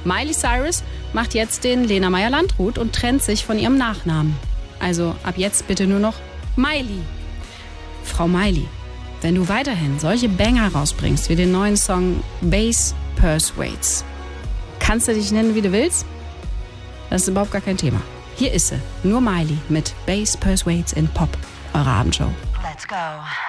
Miley Cyrus macht jetzt den Lena Meyer-Landrut und trennt sich von ihrem Nachnamen. Also ab jetzt bitte nur noch Miley. Frau Miley, wenn du weiterhin solche Banger rausbringst wie den neuen Song Bass Persuades, kannst du dich nennen, wie du willst? Das ist überhaupt gar kein Thema. Hier ist sie, nur Miley mit Bass Persuades in Pop, eure Abendshow. Let's go.